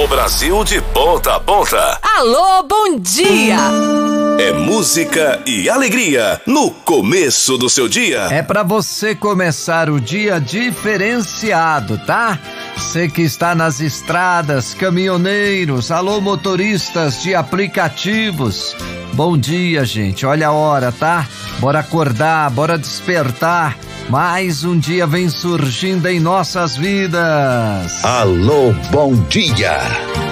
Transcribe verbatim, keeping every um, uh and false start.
Brasil de ponta a ponta. Alô, bom dia! É música e alegria no começo do seu dia. É pra você começar o dia diferenciado, tá? Você que está nas estradas, caminhoneiros, alô motoristas de aplicativos. Bom dia, gente. Olha a hora, tá? Bora acordar, bora despertar. Mais um dia vem surgindo em nossas vidas. Alô, bom dia.